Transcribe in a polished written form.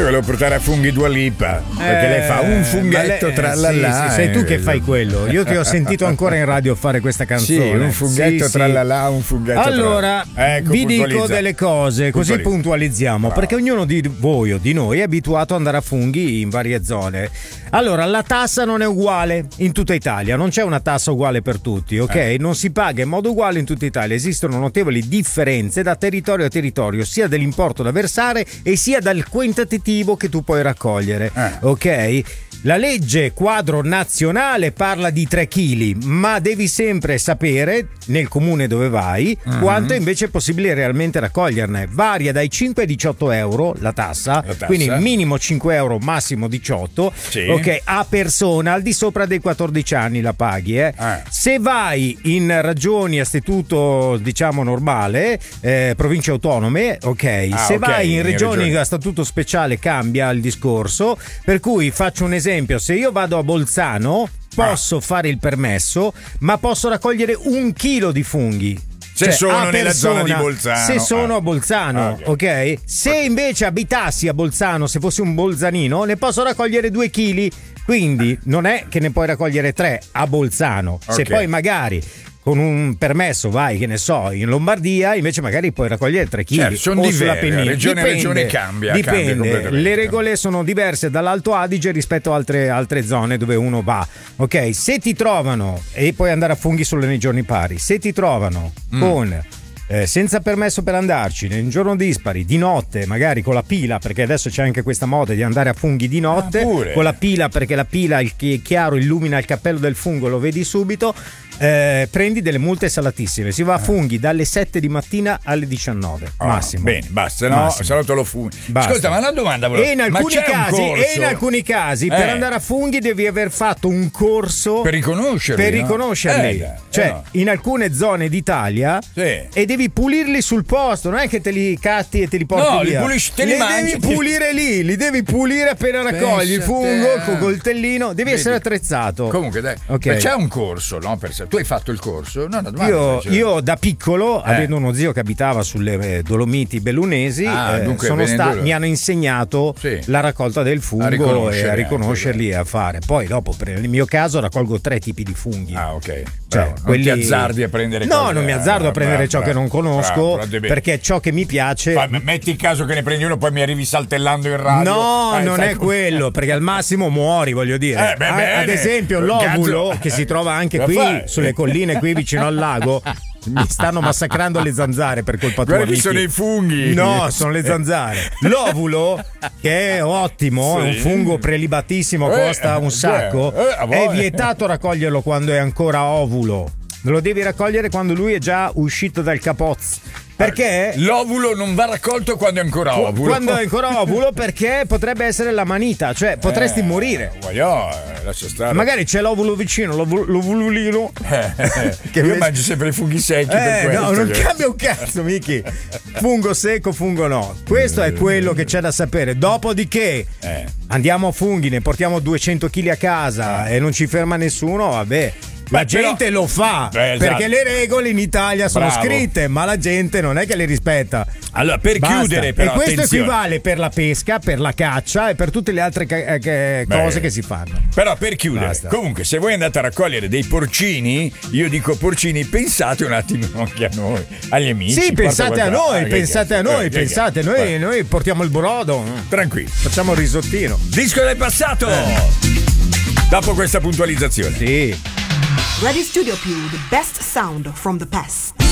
volevo portare a funghi Dua Lipa, perché lei fa un funghetto tra la. Sì, sei tu che fai quello. Io ti ho sentito ancora in radio fare questa canzone. Sì, un funghetto tra la, un funghetto allora, ecco, vi dico delle cose, così puntualizziamo, perché ognuno di voi o di noi è abituato ad andare a funghi in varie zone. Allora, la tassa non è uguale in tutta Italia, non c'è una tassa uguale per tutti, ok? Non si paga in modo uguale in tutta Italia, esistono notevoli differenze da territorio a territorio, sia dell'importo da versare e sia dal quantitativo che tu puoi raccogliere, ok? La legge quadro nazionale parla di 3 kg, ma devi sempre sapere nel comune dove vai quanto invece è possibile realmente raccoglierne. Varia dai 5 ai 18 euro la tassa, quindi minimo 5 euro, massimo 18, ok, a persona, al di sopra dei 14 anni la paghi. Se vai in ragioni a statuto diciamo normale, province autonome, ok, se vai in regioni a statuto speciale cambia il discorso, per cui faccio un esempio, se io vado a Bolzano posso fare il permesso, ma posso raccogliere 1 chilo di funghi. Se sono nella zona di Bolzano. Se sono a Bolzano, ok? Se invece abitassi a Bolzano, se fossi un bolzanino, ne posso raccogliere 2 kg. Quindi non è che ne puoi raccogliere 3 a Bolzano. Se poi magari con un permesso vai, che ne so, in Lombardia, invece magari puoi raccogliere 3 kg. Sono o sulla diverse, Pennina. regione a regione cambia. Dipende. Le regole sono diverse dall'Alto Adige rispetto a altre zone dove uno va. Ok, se ti trovano, e puoi andare a funghi solo nei giorni pari, se ti trovano con senza permesso per andarci in giorno dispari, di notte, magari con la pila, perché adesso c'è anche questa moda di andare a funghi di notte con la pila, perché la pila, il chiaro illumina il cappello del fungo, lo vedi subito. Prendi delle multe salatissime. Si va a funghi dalle 7 di mattina alle 19 massimo. Bene, basta, no? Se no te lo fumi. Ascolta, ma una domanda e in alcuni casi per andare a funghi devi aver fatto un corso per riconoscerli. In alcune zone d'Italia e devi pulirli sul posto, non è che te li catti e te li porti via. Devi pulire lì, li devi pulire appena raccogli il fungo col coltellino, devi essere attrezzato. Comunque dai, c'è un corso, no? Tu hai fatto il corso? No, una domanda. Io da piccolo, avendo uno zio che abitava sulle Dolomiti Bellunesi, mi hanno insegnato la raccolta del fungo e a riconoscerli e a fare. Poi dopo, nel mio caso, raccolgo 3 tipi di funghi. Non ti azzardi a prendere cose. Non mi azzardo a prendere ciò che non conosco, perché ciò che mi piace. Metti in caso che ne prendi uno, poi mi arrivi saltellando in radio. No, non è quello, perché al massimo muori, voglio dire. Ad esempio, l'ovulo che si trova anche qui sulle colline, qui vicino al lago. Mi stanno massacrando le zanzare per colpa tua. Guarda che sono i funghi. No, sono le zanzare. L'ovulo, che è ottimo, è un fungo prelibatissimo, costa un sacco. È vietato raccoglierlo quando è ancora ovulo. Lo devi raccogliere quando lui è già uscito dal capozzo. Perché l'ovulo non va raccolto quando è ancora ovulo. Quando è ancora ovulo, perché potrebbe essere la manita, cioè potresti morire. Lascia stare. Magari c'è l'ovulo vicino, l'ovulino. Che io mangio sempre i funghi secchi. Per questo, no, non cambia un cazzo, Miki. Fungo secco, fungo no. Questo è quello che c'è da sapere. Dopodiché andiamo a funghi, ne portiamo 200 kg a casa e non ci ferma nessuno, vabbè. La gente lo fa perché le regole in Italia sono scritte, ma la gente non è che le rispetta. Allora, per chiudere, però, e questo equivale per la pesca, per la caccia e per tutte le altre cose che si fanno. Però per chiudere, comunque, se voi andate a raccogliere dei porcini, io dico porcini, pensate un attimo anche a noi, agli amici. Sì, pensate a noi, noi portiamo il brodo. Tranquillo. Facciamo il risottino. Disco del passato. Dopo questa puntualizzazione. Sì. Radio Studio Più, the best sound from the past.